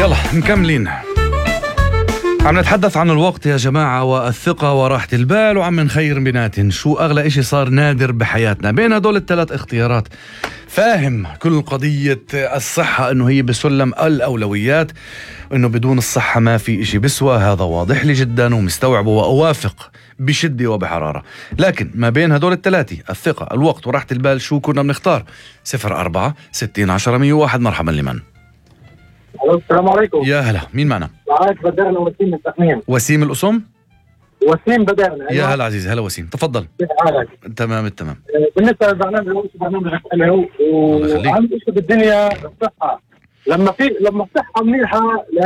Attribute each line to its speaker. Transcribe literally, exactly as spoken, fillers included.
Speaker 1: يلا مكملين. عم نتحدث عن الوقت يا جماعة والثقة وراحة البال، وعم من خير بنات. شو أغلى إشي صار نادر بحياتنا؟ بين هدول الثلاث اختيارات فاهم كل قضية الصحة إنه هي بسلم الأولويات، إنه بدون الصحة ما في إشي بسوى، هذا واضح لي جدا ومستوعبه وأوافق بشدة وبحرارة. لكن ما بين هدول الثلاثة، الثقة، الوقت وراحة البال، شو كنا بنختار؟ صفر أربعة ستين عشرة مية وواحد. مرحبا لمن؟
Speaker 2: السلام عليكم.
Speaker 1: يا هلا، مين معنا؟
Speaker 2: معك بدرنا وسيم من سخنين.
Speaker 1: وسيم الأسم؟
Speaker 2: وسيم بدرنا.
Speaker 1: يا هلا عزيزي، هلا وسيم، تفضل.
Speaker 2: كيف حالك؟
Speaker 1: تمام التمام.
Speaker 2: بالنسبه للبرنامج هو برنامج حلو، واهم شيء بالدنيا الصحه. لما في لما الصحه منيحه